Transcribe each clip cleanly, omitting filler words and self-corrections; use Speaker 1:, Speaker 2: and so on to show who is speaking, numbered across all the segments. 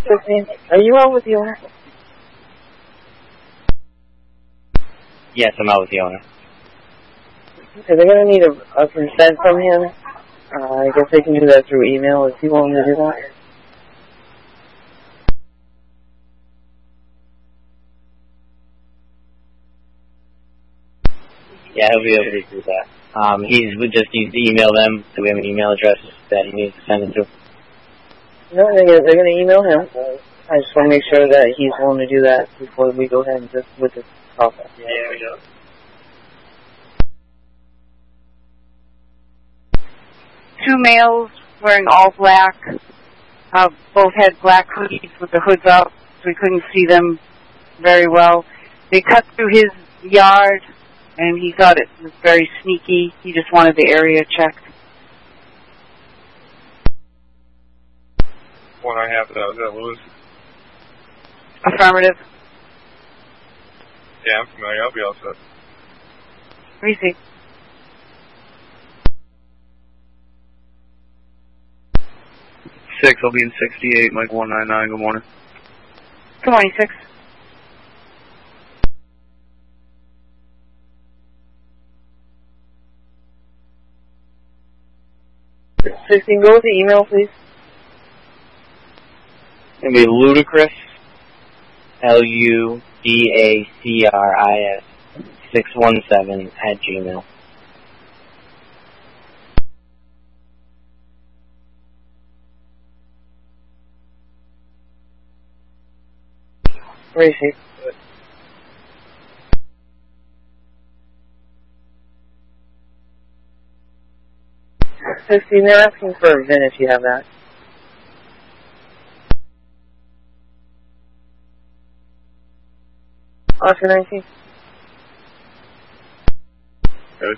Speaker 1: 16, are you out with the owner?
Speaker 2: Yes, I'm out with the owner.
Speaker 1: Okay, they're going to need a consent from him. I guess they can do that through email. Is he willing to do that?
Speaker 2: Yeah, he'll be able to do that. We just need to email them. Do we have an email address that he needs to send it to?
Speaker 1: No, they're going to email him. I just want to make sure that he's willing to do that before we go ahead with this process.
Speaker 2: Yeah, we do.
Speaker 3: Two males wearing all black. Both had black hoodies with the hoods up, so we couldn't see them very well. They cut through his yard, and he thought it was very sneaky. He just wanted the area checked.
Speaker 4: One I have, is that Lewis?
Speaker 3: Affirmative.
Speaker 4: Yeah, I'm familiar. I'll be all set.
Speaker 3: Receive.
Speaker 5: I'll be in 68, Mike 199. Good morning.
Speaker 3: Good morning, 6.
Speaker 1: So you can go with the email, please.
Speaker 2: It's going to be Ludacris, LUDACRIS 617 @gmail.
Speaker 1: Receive. They're asking for a VIN if you have that. Oscar 19.
Speaker 4: Good.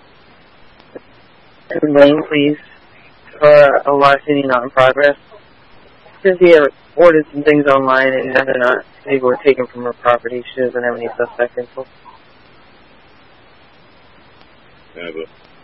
Speaker 1: And name, please, for a larceny not in progress. Since he ordered some things online and they're not, they were taken from her property, she doesn't have any suspect info.
Speaker 4: Yeah, but